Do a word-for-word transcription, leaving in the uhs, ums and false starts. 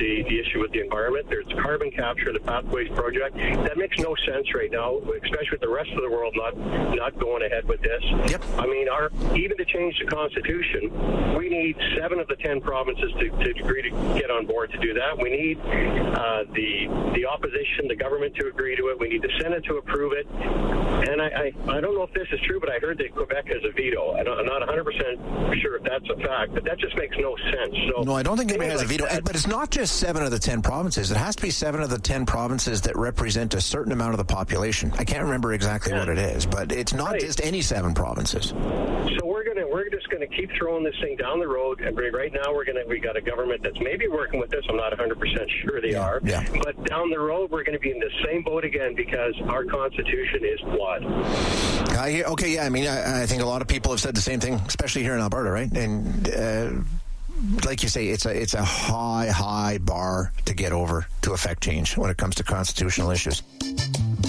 the, the issue with the environment. There's carbon capture, the Pathways Project. That makes no sense right now, especially with the rest of the world not not going ahead with this. Yep. I mean, our even to change the Constitution, we need seven of the ten provinces to, to agree to get on board to do that. We need uh, the the opposition, the government to agree to it. We need the Senate to approve it. And I, I, I don't know if this is true, but I heard that Quebec has a veto. I don't, I'm not one hundred percent sure if that's a fact, but that just makes no sense. So no, I don't think Quebec has like a veto. that, but it's not just seven of the ten provinces. It has to be seven of the ten provinces that represent a certain amount of the population. I can't remember exactly yeah. what it is, but it's not right. just any seven provinces. So we're gonna we're just gonna keep throwing this thing down the road. And right now we're gonna we got a government that's maybe working with this. I'm not one hundred percent sure they yeah. are. Yeah. But down the road we're going to be in the same boat again because our Constitution is flawed. Uh, yeah, okay, yeah. I mean, I, I think a lot of people have said the same thing, especially here in Alberta, right? And uh, like you say, it's a it's a high, high bar to get over to affect change when it comes to constitutional issues.